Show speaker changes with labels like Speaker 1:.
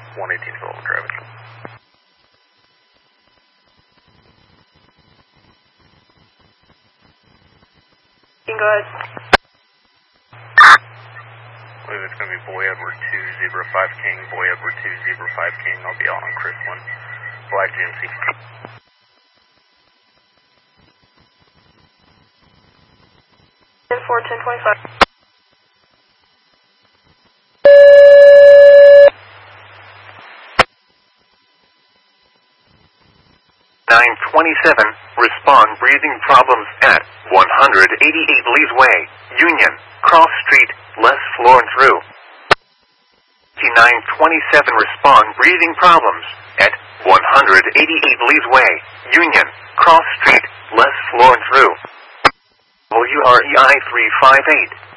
Speaker 1: 118 Development Drive.
Speaker 2: You can go ahead.
Speaker 1: I believe it's going to be Boy Edward 205 King, Boy Edward 205 King. I'll be out on Chris 1. Black GMC.
Speaker 2: 10-4, 10-25.
Speaker 3: 927, respond breathing problems at 188 Lee's Way, Union, Cross Street, less floor and through. 927, respond breathing problems at 188 Lee's Way, Union, Cross Street, less floor and through. WREI 358.